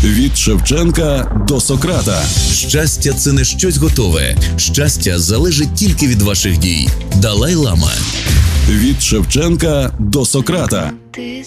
Від Шевченка до Сократа. Щастя – це не щось готове. Щастя залежить тільки від ваших дій. Далай-Лама. Від Шевченка до Сократа.